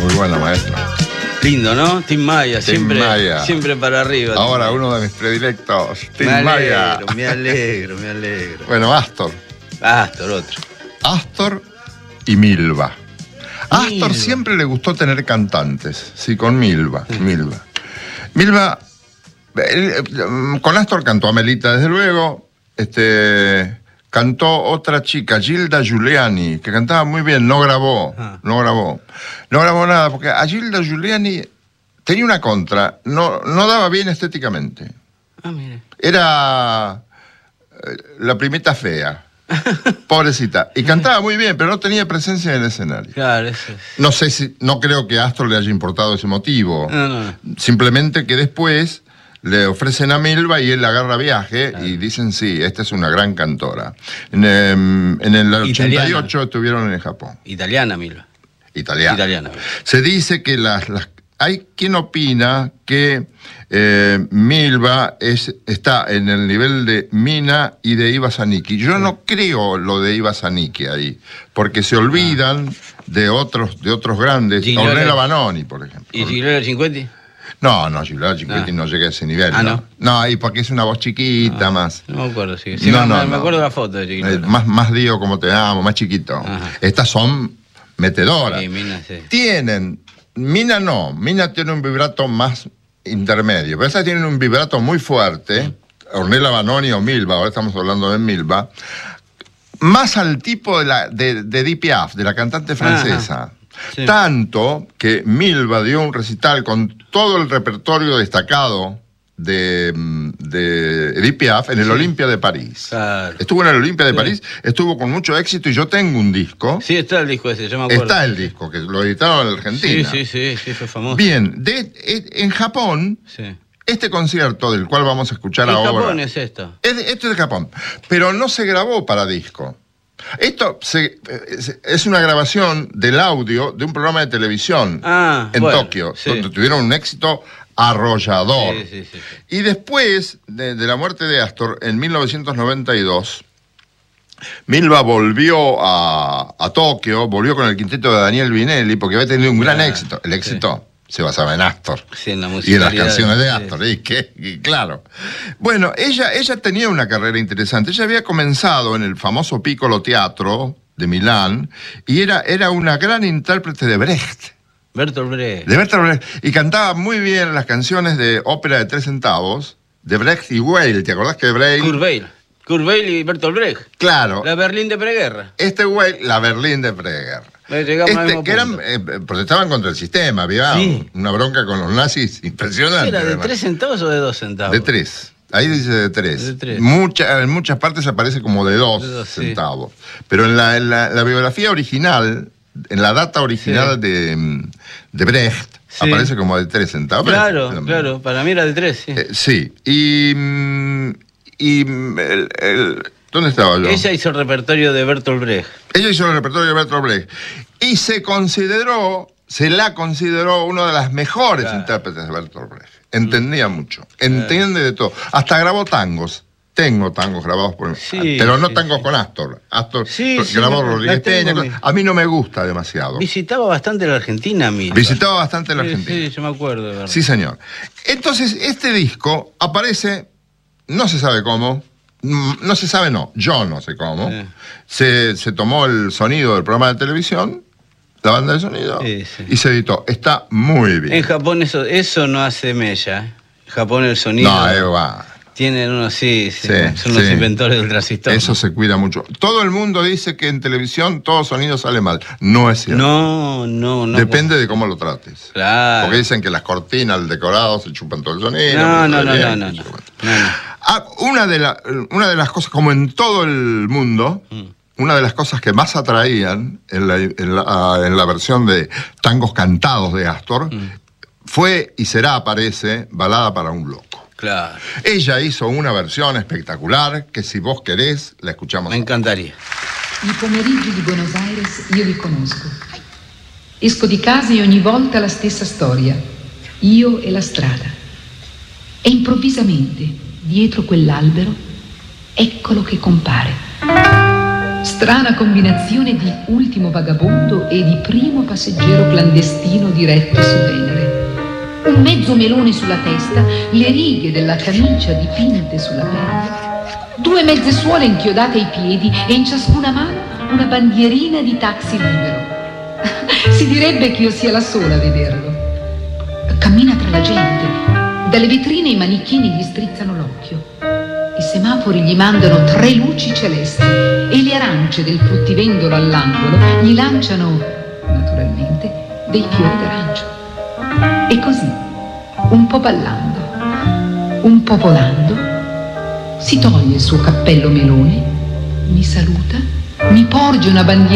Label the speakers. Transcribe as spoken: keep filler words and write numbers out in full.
Speaker 1: Muy buena, maestro.
Speaker 2: Lindo, ¿no? Tim Maya,
Speaker 1: Tim
Speaker 2: siempre,
Speaker 1: Maya.
Speaker 2: siempre para arriba.
Speaker 1: Ahora uno de mis predilectos, Tim
Speaker 2: me
Speaker 1: Maya.
Speaker 2: alegro, me alegro, me alegro.
Speaker 1: Bueno, Astor.
Speaker 2: Astor, otro.
Speaker 1: Astor y Milva. A Astor
Speaker 2: Milva.
Speaker 1: siempre le gustó tener cantantes. Sí, con Milva. Milva. Milva. él, con Astor cantó Amelita, desde luego. Este. Cantó otra chica, Gilda Giuliani, que cantaba muy bien, no grabó, ah. no grabó. No grabó nada, porque a Gilda Giuliani tenía una contra, no, no daba bien estéticamente.
Speaker 2: Ah, mire.
Speaker 1: Era eh, la primita fea, pobrecita. Y cantaba muy bien, pero no tenía presencia en el escenario.
Speaker 2: Claro, eso es.
Speaker 1: No sé si, no creo que a Astor le haya importado ese motivo.
Speaker 2: No, no, no.
Speaker 1: Simplemente que después le ofrecen a Milva y él agarra viaje, claro. Y dicen, sí, esta es una gran cantora. En, en el ochenta y ocho Italiana. Estuvieron en Japón.
Speaker 2: Italiana, Milva.
Speaker 1: Italiana.
Speaker 2: Italiana.
Speaker 1: Se dice que las, las hay quien opina que eh, Milva es, está en el nivel de Mina y de Iva Zanicki. Yo sí. no creo lo de Iva Zanicki ahí, porque se olvidan ah. de otros de otros grandes.
Speaker 2: Gigliola.
Speaker 1: Ornella Vanoni, por ejemplo.
Speaker 2: ¿Y Gigliola Cinquetti?
Speaker 1: No, no, Gigliola Cinquetti ah. no llega a ese nivel.
Speaker 2: Ah,
Speaker 1: ¿no?
Speaker 2: no.
Speaker 1: No, y porque es una voz chiquita
Speaker 2: ah.
Speaker 1: más.
Speaker 2: No me acuerdo, sí. sí
Speaker 1: no,
Speaker 2: me,
Speaker 1: no,
Speaker 2: me
Speaker 1: no.
Speaker 2: acuerdo de la foto de Gigliola.
Speaker 1: Eh, más, más digo como te amo, más chiquito. Ajá. Estas son metedoras.
Speaker 2: Sí, Mina, sí.
Speaker 1: Tienen, Mina no, Mina tiene un vibrato más intermedio, pero esas tienen un vibrato muy fuerte. Sí. Ornella Vanoni o Milva, ahora estamos hablando de Milva, más al tipo de, la, de, de Edith Piaf, de la cantante francesa. Ajá. Sí. Tanto que Milva dio un recital con todo el repertorio destacado de, de Edith Piaf en el sí. Olimpia de París.
Speaker 2: Claro.
Speaker 1: Estuvo en el Olimpia de sí. París, estuvo con mucho éxito y yo tengo un disco.
Speaker 2: Sí, está el disco ese, yo me acuerdo.
Speaker 1: Está el disco, que lo editaron en Argentina.
Speaker 2: Sí, sí, sí, sí, fue famoso.
Speaker 1: Bien, de, en Japón, sí. este concierto del cual vamos a escuchar
Speaker 2: ¿En
Speaker 1: ahora...
Speaker 2: ¿En Japón es esto?
Speaker 1: Es, esto es de Japón, pero no se grabó para disco. Esto se, es una grabación del audio de un programa de televisión ah, en bueno, Tokio, sí. donde tuvieron un éxito arrollador.
Speaker 2: Sí, sí, sí, sí.
Speaker 1: Y después de, de la muerte de Astor, en mil novecientos noventa y dos, Milva volvió a, a Tokio, volvió con el quinteto de Daniel Vinelli, porque había tenido un gran ah, éxito. El éxito... Sí. Se basaba en Astor.
Speaker 2: Sí, en la
Speaker 1: y en las canciones de Astor.
Speaker 2: Sí.
Speaker 1: Y, que, y claro. Bueno, ella, ella tenía una carrera interesante. Ella había comenzado en el famoso Piccolo Teatro de Milán y era, era una gran intérprete de Brecht.
Speaker 2: Bertolt Brecht.
Speaker 1: De Bertolt Brecht. Y cantaba muy bien las canciones de ópera de tres centavos de Brecht y Weill. ¿Te acordás que Brecht?
Speaker 2: Kurt Weill. Kurt Weill y Bertolt Brecht.
Speaker 1: Claro.
Speaker 2: La Berlín de preguerra.
Speaker 1: Este Weill, la Berlín de preguerra. Este, que eran, eh, protestaban contra el sistema, había sí. una bronca con los nazis impresionante.
Speaker 2: ¿Era de además. tres centavos o de dos centavos?
Speaker 1: De tres. Ahí dice de tres.
Speaker 2: De tres.
Speaker 1: Mucha, en muchas partes aparece como de dos, de dos centavos. Sí. Pero en la, en la, la biografía original, en la data original sí. de, de Brecht, sí. aparece como de tres centavos.
Speaker 2: Claro, pero, claro, para mí era de tres, sí.
Speaker 1: Eh, sí, y... y el, el, ¿dónde estaba yo?
Speaker 2: Ella hizo el repertorio de Bertolt Brecht.
Speaker 1: Ella hizo el repertorio de Bertolt Brecht. Y se consideró, se la consideró una de las mejores claro. intérpretes de Bertolt Brecht. Entendía mm. mucho, entiende claro. de todo. Hasta grabó tangos. Tengo tangos grabados por
Speaker 2: sí,
Speaker 1: pero no
Speaker 2: sí,
Speaker 1: tangos
Speaker 2: sí.
Speaker 1: con Astor. Astor
Speaker 2: sí,
Speaker 1: grabó
Speaker 2: sí,
Speaker 1: Rodríguez Peña. A mí no me gusta demasiado.
Speaker 2: Visitaba bastante la Argentina, Milva.
Speaker 1: Visitaba bastante la
Speaker 2: sí,
Speaker 1: Argentina.
Speaker 2: Sí, yo me acuerdo. De verdad.
Speaker 1: Sí, señor. Entonces, este disco aparece, no se sabe cómo, no se sabe, no, yo no sé cómo. Sí. Se, se tomó el sonido del programa de televisión, la banda de sonido, sí, sí. y se editó. Está muy bien.
Speaker 2: En Japón eso, eso no hace mella. En Japón el sonido...
Speaker 1: No, Eva.
Speaker 2: Tienen unos, sí, sí,
Speaker 1: sí
Speaker 2: son los
Speaker 1: sí.
Speaker 2: inventores del transistor.
Speaker 1: Eso se cuida mucho. Todo el mundo dice que en televisión todo sonido sale mal. No es cierto.
Speaker 2: No, no, no.
Speaker 1: Depende de cómo lo trates.
Speaker 2: Claro.
Speaker 1: Porque dicen que las cortinas, el decorado, se chupan todo el sonido.
Speaker 2: No, no, no, no, no, no, no.
Speaker 1: Ah, una, de la, una de las cosas, como en todo el mundo, mm. una de las cosas que más atraían en la, en la, en la versión de tangos cantados de Astor mm. fue y será, parece, Balada para un loco.
Speaker 2: Claro.
Speaker 1: Ella hizo una versión espectacular que si vos querés la escuchamos.
Speaker 2: Me encantaría.
Speaker 3: I pomeriggi di Buenos Aires io li conosco. Esco di casa e ogni volta la stessa storia. Io e la strada. E improvvisamente, dietro quell'albero, eccolo che compare. Strana combinazione di ultimo vagabondo e di primo passeggero clandestino diretto su Venere. Un mezzo melone sulla testa, le righe della camicia dipinte sulla pelle, due mezze suole inchiodate ai piedi e in ciascuna mano una bandierina di taxi libero. Si direbbe che io sia la sola a vederlo. Cammina tra la gente. Dalle vetrine i manichini gli strizzano l'occhio. I semafori gli mandano tre luci celesti e le arance del fruttivendolo all'angolo gli lanciano, naturalmente, dei fiori d'arancio. E così, un po' ballando, un po' volando, si toglie il suo cappello melone, mi saluta, mi porge una bandiera